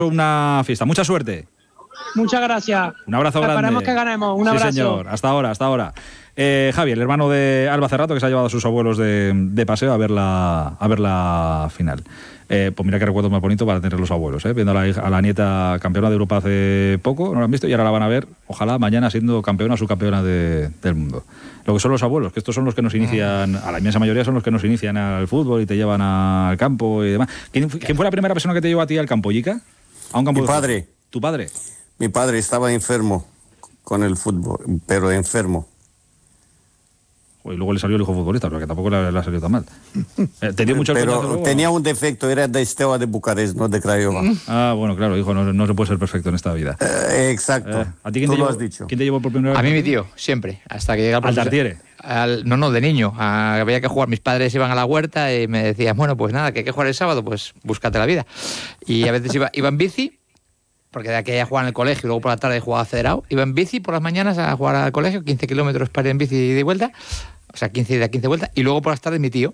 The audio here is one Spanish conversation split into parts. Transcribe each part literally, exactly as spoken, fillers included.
una fiesta. Mucha suerte. Muchas gracias. Un abrazo grande. Esperemos que ganemos. Un sí, abrazo. Señor. Hasta ahora, hasta ahora. Eh, Javi, el hermano de Alba Cerrato, que se ha llevado a sus abuelos de, de paseo a ver la, a ver la final. Eh, pues mira qué recuerdo más bonito para tener los abuelos, ¿eh? Viendo a la, hija, a la nieta campeona de Europa hace poco, no la han visto y ahora la van a ver, ojalá mañana siendo campeona o subcampeona de, del mundo. Lo que son los abuelos, que estos son los que nos inician, a la inmensa mayoría son los que nos inician al fútbol y te llevan al campo y demás. ¿Quién, quién fue la primera persona que te llevó a ti al campo, Yica? A un campo Mi de padre. fútbol. ¿Tu padre? Mi padre estaba enfermo con el fútbol, pero enfermo. Y luego le salió el hijo futbolista, porque tampoco le, le ha salido tan mal. Eh, ¿Te dio mucho el Pero luego, tenía ¿no? un defecto, era de Steaua de Bucarest, no de Craiova. Ah, bueno, claro, hijo, no, no se puede ser perfecto en esta vida. Eh, exacto. Eh, ¿A ti quién Tú te lo llevó, has dicho. ¿Quién te llevó por primera vez? A mí mi tío, siempre, hasta que llega el ¿Al profesor- Tartiere? Al, no, no, de niño. A, había que jugar. Mis padres iban a la huerta y me decían, bueno, pues nada, que hay que jugar el sábado, pues búscate la vida. Y a veces iba, iba en bici, porque de aquella jugaba en el colegio y luego por la tarde jugaba federado. Iba en bici por las mañanas a jugar al colegio, quince kilómetros para ir en bici y de vuelta. O sea, quince ida, quince vueltas. Y luego por las tardes mi tío.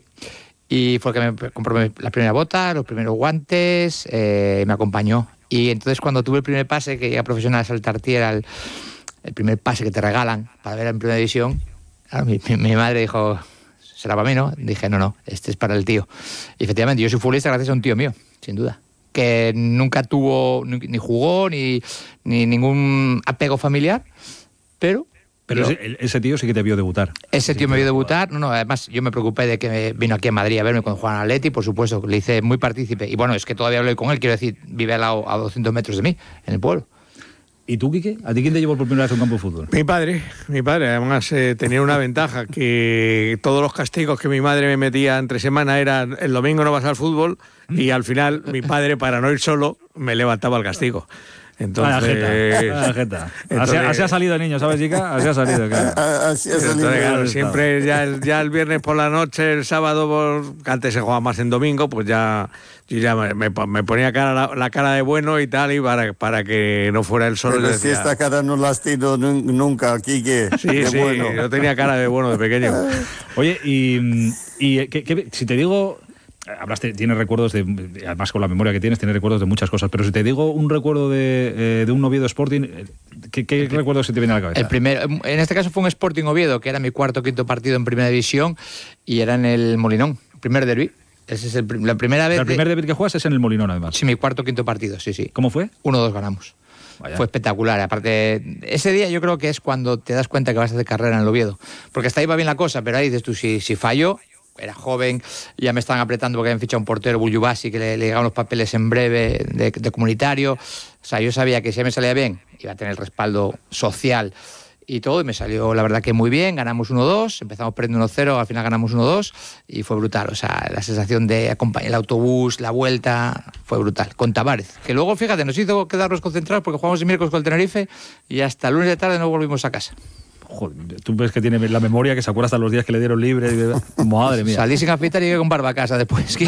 Y fue el que me compró la primera bota, los primeros guantes, eh, me acompañó. Y entonces cuando tuve el primer pase, que ya profesional es el Tartiere, era el, el primer pase que te regalan para ver en primera división, claro, mi, mi, mi madre dijo, será para mí, ¿no? Dije, no, no, este es para el tío. Y efectivamente, yo soy futbolista gracias a un tío mío, sin duda, que nunca tuvo, ni jugó, ni, ni ningún apego familiar, pero... Pero yo, ese, ese tío sí que te vio debutar. Ese sí tío me vio debutar. debutar. No, no, además yo me preocupé de que me vino aquí a Madrid a verme cuando jugaba en Atleti, por supuesto, le hice muy partícipe. Y bueno, es que todavía hablé con él, quiero decir, vive al lado, a doscientos metros de mí, en el pueblo. ¿Y tú, Quique? ¿A ti quién te llevó por primera vez a un campo de fútbol? Mi padre, mi padre. Además eh, tenía una ventaja, que todos los castigos que mi madre me metía entre semana eran el domingo no vas al fútbol y al final mi padre, para no ir solo, me levantaba el castigo. Entonces, Vaya jeta, vaya jeta. Entonces, así, así ha salido el niño, ¿sabes, chica? Así ha salido, claro. Así ha salido. Entonces, claro, siempre ya el, ya el viernes por la noche, el sábado, por, que antes se jugaba más en domingo, pues ya yo ya me, me, me ponía cara, la, la cara de bueno y tal, y para, para que no fuera el solo. Pero decía, si esta cara no la has tenido nunca aquí, que sí, de sí, bueno. yo tenía cara de bueno de pequeño. Oye, y, y ¿qué, qué, si te digo... Hablaste, tienes recuerdos de, además con la memoria que tienes, tienes recuerdos de muchas cosas, pero si te digo un recuerdo de, eh, de un Oviedo Sporting, ¿qué, qué recuerdo se te viene a la cabeza? El primero, en este caso fue un Sporting Oviedo, que era mi cuarto o quinto partido en primera división, y era en el Molinón, primer derbi. Ese es el, la primera vez. O sea, el primer de... derbi que juegas es en el Molinón, además. Sí, mi cuarto o quinto partido, sí, sí. ¿Cómo fue? uno dos ganamos. Vaya. Fue espectacular. Aparte, ese día yo creo que es cuando te das cuenta que vas a hacer carrera en el Oviedo. Porque hasta ahí va bien la cosa, pero ahí dices tú, si, si fallo, era joven, ya me estaban apretando porque habían fichado un portero, Buljubasi, que le, le llegaban los papeles en breve de, de comunitario. O sea, yo sabía que si me salía bien, iba a tener el respaldo social y todo, y me salió la verdad que muy bien. Ganamos uno dos, empezamos perdiendo uno cero, al final ganamos uno dos y fue brutal. O sea, la sensación de acompañar el autobús, la vuelta, fue brutal. Con Tavares, que luego, fíjate, nos hizo quedarnos concentrados porque jugamos el miércoles con el Tenerife y hasta el lunes de tarde no volvimos a casa. Joder, tú ves que tiene la memoria, que se acuerda hasta los días que le dieron libre. Y... Madre mía. Salí sin afeitar y llegué con barba a casa después.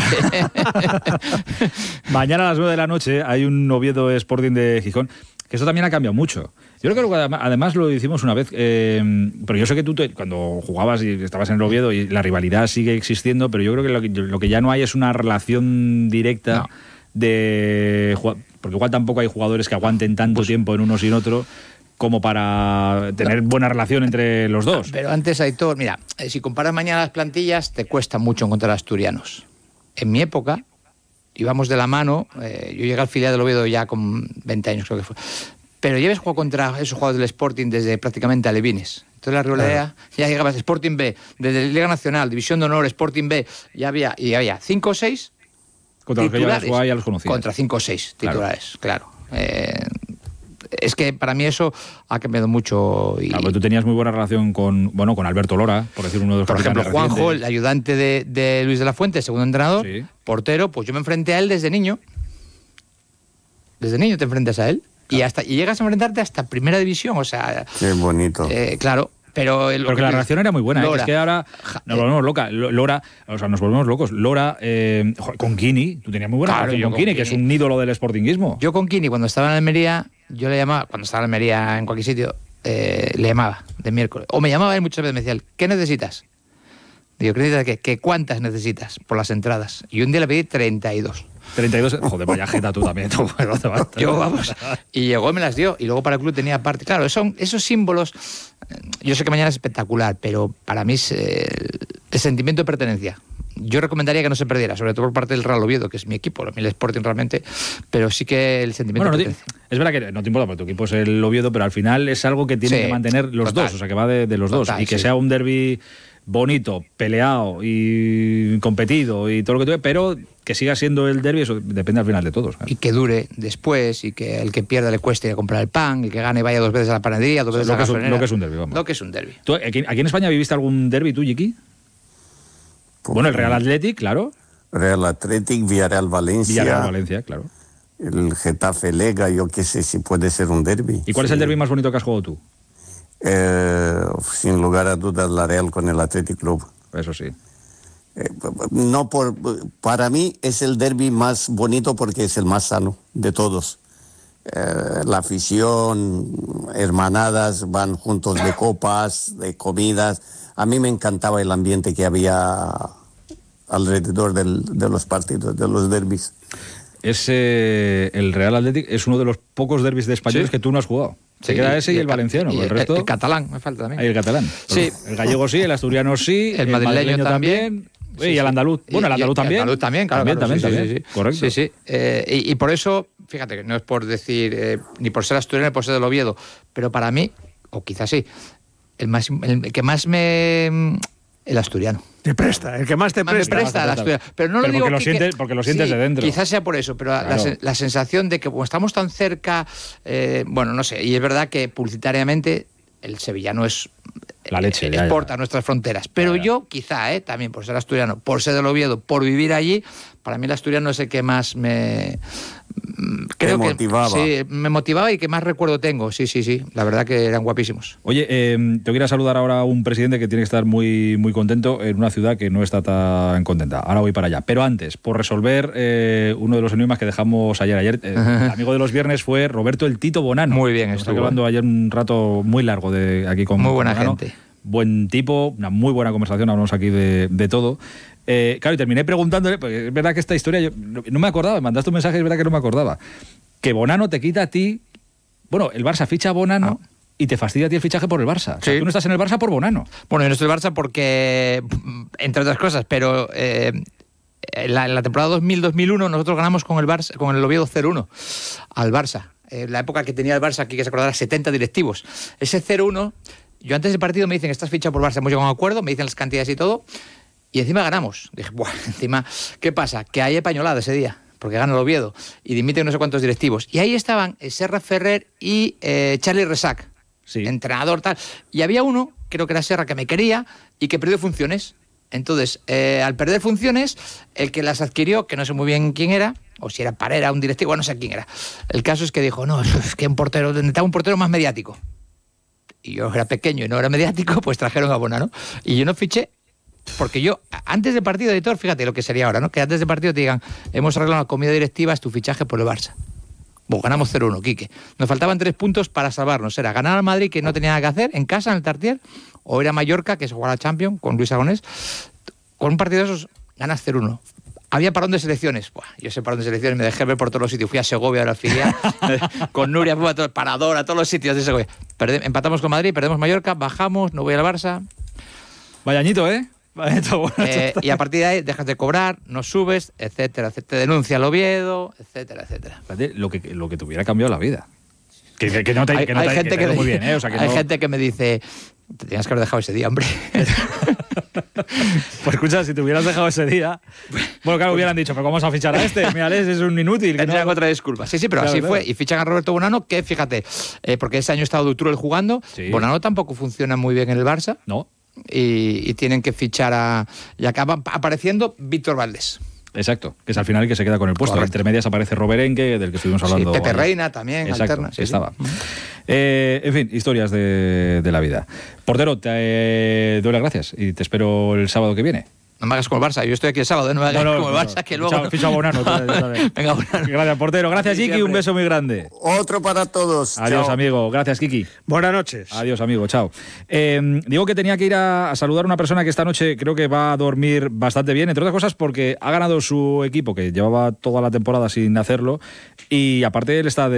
Mañana a las nueve de la noche hay un Oviedo Sporting de Gijón, que eso también ha cambiado mucho. Yo creo que además lo hicimos una vez, eh, pero yo sé que tú te, cuando jugabas y estabas en el Oviedo y la rivalidad sigue existiendo, pero yo creo que lo que, lo que ya no hay es una relación directa no. de... Porque igual tampoco hay jugadores que aguanten tanto pues, tiempo en uno sin otro como para tener buena relación entre los dos. Pero antes, Aitor, mira, si comparas mañana las plantillas, te cuesta mucho encontrar asturianos. En mi época, íbamos de la mano, eh, yo llegué al filial del Oviedo ya con veinte años, creo que fue, pero ya habías jugado contra esos jugadores del Sporting desde prácticamente alevines. Entonces la rivalidad, claro. Ya llegabas Sporting B, desde Liga Nacional, División de Honor, Sporting B, ya había, y había cinco o seis contra los que ya, jugaba, ya los conocías. Contra cinco o seis titulares, claro. claro. Eh, Es que para mí eso ha cambiado mucho. Y... Claro, tú tenías muy buena relación con, bueno, con Alberto Lora, por decir uno de los Por ejemplo, recientes. Juanjo, el ayudante de, de Luis de la Fuente, segundo entrenador, sí. Portero, pues yo me enfrenté a él desde niño. Desde niño te enfrentas a él. Claro. Y hasta y llegas a enfrentarte hasta primera división, o sea... Qué bonito. Eh, claro. Pero el, Porque la relación era muy buena, ¿eh? Es que ahora nos eh, volvemos loca. Lora, o sea, nos volvemos locos. Lora, eh, con Kini, tú tenías muy buena claro, relación con, con Kini, que es un ídolo del sportinguismo. Yo con Kini, cuando estaba en Almería, yo le llamaba, cuando estaba en Almería en cualquier sitio, eh, le llamaba de miércoles. O me llamaba él muchas veces, me decía, ¿qué necesitas? Digo, ¿qué necesitas? ¿Qué? ¿Qué cuántas necesitas por las entradas? Y un día le pedí treinta y dos. treinta y dos, joder, vaya jeta tú también. Tú, yo, vamos, y llegó y me las dio. Y luego para el club tenía aparte. Claro, son esos símbolos. Yo sé que mañana es espectacular, pero para mí es eh, el sentimiento de pertenencia. Yo recomendaría que no se perdiera, sobre todo por parte del Real Oviedo, que es mi equipo, el Sporting realmente, pero sí que el sentimiento bueno, de no pertenencia. te, es verdad que no te importa porque tu equipo es el Oviedo, pero al final es algo que tienen Sí, que mantener los total. dos, o sea, que va de, de los Total, dos. Y que sí. sea un derbi bonito, peleado y competido y todo lo que tú, pero que siga siendo el derbi, eso depende al final de todos. Claro. Y que dure después, y que el que pierda le cueste ir a comprar el pan, el que gane vaya dos veces a la panadería, dos veces Lo a que la es un- gasolinera. lo que es un derbi, vamos. Lo que es un derbi. ¿Tú, aquí, aquí en España viviste algún derbi tú, Yiki? Bueno, el Real Athletic, claro. Real Athletic, Villarreal Valencia, Villarreal Valencia, claro. el Getafe Lega, yo qué sé si puede ser un derbi. ¿Y cuál es el derbi más bonito que has jugado tú? Eh, sin lugar a dudas, la Real con el Athletic Club. Eso sí. Eh, no por, para mí es el derbi más bonito porque es el más sano de todos. Eh, la afición, hermanadas, van juntos de copas, de comidas. A mí me encantaba el ambiente que había alrededor del, de los partidos, de los derbis. Ese, el Real Athletic es uno de los pocos derbis de españoles Sí. que tú no has jugado. Se Sí, queda ese y, el ca- valenciano, y el, el, resto... el catalán, me falta también. Ahí el catalán. Sí. El gallego sí, el asturiano sí, El madrileño también. Sí, y el andaluz. Bueno, el Y- y- andaluz y el también. andaluz también, claro. También, claro, también, sí, también. sí, sí. Correcto. Sí, sí. Eh, y, y por eso, fíjate que no es por decir, eh, ni por ser asturiano ni por ser del Oviedo, pero para mí, o quizás sí, el, más, el que más me... El asturiano. Te presta, el que más te Más me presta. presta el asturiano. Pero no Pero lo digo porque lo que- sientes- que- porque lo sientes sí, de dentro. Quizás sea por eso, pero la- la, Claro. sen- la sensación de que como estamos tan cerca, eh, bueno, no sé, y es verdad que publicitariamente el sevillano es La leche, eh, ya, ya. exporta nuestras fronteras. Pero Ya, ya. yo, quizá, eh, también por ser asturiano, por ser del Oviedo, por vivir allí, para mí el asturiano es el que más me... mm, Creo que motivaba. sí, me motivaba y que más recuerdo tengo. Sí, sí, sí. La verdad que eran guapísimos. Oye, eh, te quiero saludar ahora a un presidente que tiene que estar muy, muy contento en una ciudad que no está tan contenta. Ahora voy para allá. Pero antes, por resolver eh, uno de los enigmas que dejamos ayer. Ayer, eh, el amigo de los viernes fue Roberto el Tito Bonano. Muy bien, Estamos estuvo. hablando ayer un rato muy largo de aquí con Muy buena con Bonano. gente. Buen tipo, una muy buena conversación, hablamos aquí de, de todo. Eh, claro, y terminé preguntándole, porque es verdad que esta historia, yo no, no me acordaba, me mandaste un mensaje, es verdad que no me acordaba. Que Bonano te quita a ti, bueno, el Barça ficha a Bonano Ah. y te fastidia a ti el fichaje por el Barça. O sea, Sí. tú no estás en el Barça por Bonano. Bueno, yo no estoy en el Barça porque, entre otras cosas, pero eh, en, la, en la temporada dos mil dos mil uno nosotros ganamos con el Barça, con el Oviedo cero uno al Barça. En la época que tenía el Barça, aquí que se acordará, setenta directivos. Ese cero uno, yo antes del partido me dicen, estás fichado por Barça, hemos llegado a un acuerdo, me dicen las cantidades y todo, y encima ganamos. Dije, buah, encima, ¿qué pasa? Que hay pañolada ese día, porque gana el Oviedo, y dimiten no sé cuántos directivos. Y ahí estaban eh, Serra Ferrer y eh, Charlie Resac, Sí. entrenador tal. Y había uno, creo que era Serra, que me quería y que perdió funciones. Entonces, eh, al perder funciones, el que las adquirió, que no sé muy bien quién era, o si era Parera, un directivo, no sé quién era. El caso es que dijo, no, es que un portero, necesitaba un portero más mediático. Y yo era pequeño y no era mediático, pues trajeron a Bonano. Y yo no fiché, porque yo, antes del partido, editor, fíjate lo que sería ahora, ¿no? Que antes del partido te digan, hemos arreglado una comida directiva, es tu fichaje por el Barça. Bueno, ganamos cero uno, Quique. Nos faltaban tres puntos para salvarnos. Era ganar al Madrid, que no tenía nada que hacer, en casa, en el Tartier, o ir a Mallorca, que se jugaba la Champions, con Luis Aragonés. Con un partido de esos, ganas cero uno. Había parón de selecciones. Buah, yo ese parón de selecciones me dejé ver por todos los sitios. Fui a Segovia, a la filial, con Nuria, fui a todo el Parador, a todos los sitios de Segovia. Perde- empatamos con Madrid, perdemos Mallorca, bajamos, no voy al Barça. Vaya añito, ¿eh? Vaya añito, bueno, Eh, y a partir de ahí dejas de cobrar, no subes, etcétera, etcétera. Te denuncia el Oviedo, etcétera, etcétera. Fíjate, lo que, lo que te hubiera cambiado la vida. Que, que- que no te, hay que no hay te- gente que te que, ha ido me- muy bien, ¿eh? O sea, que hay no- gente que me dice, te tenías que haber dejado ese día, hombre. Pues escucha, si te hubieras dejado ese día. Bueno, claro, hubieran dicho, pero ¿cómo vamos a fichar a este? Mírales, es un inútil. Que Tendrían no... otra disculpa. Sí, sí, pero Claro, así claro. fue. Y fichan a Roberto Bonano, que fíjate, eh, porque ese año estaba Dutrul jugando. Sí. Bonano tampoco funciona muy bien en el Barça. No, Y, y tienen que fichar a. Y acaba apareciendo Víctor Valdés. exacto, que es al final el que se queda con el puesto. Correcto. Entre medias aparece Roberenque, del que estuvimos hablando. Sí, Pepe ayer. Reina también, Exacto, alterna. Sí, estaba. sí. Eh, en fin, historias de, de la vida. Portero, te eh, doy las gracias y te espero el sábado que viene. No me hagas como el Barça. Yo estoy aquí el sábado, no me hagas No, no, como el no, Barça, no. que luego... Ficha- ficha a Bonano, tú, tú también. Venga, Bonano. Gracias, portero. Gracias, Sí, Kiki. siempre. Un beso muy grande. Otro para todos. Adiós, Chao. amigo. Gracias, Kiki. Buenas noches. Adiós, amigo. Chao. Eh, digo que tenía que ir a, a saludar a una persona que esta noche creo que va a dormir bastante bien, entre otras cosas porque ha ganado su equipo, que llevaba toda la temporada sin hacerlo, y aparte él está de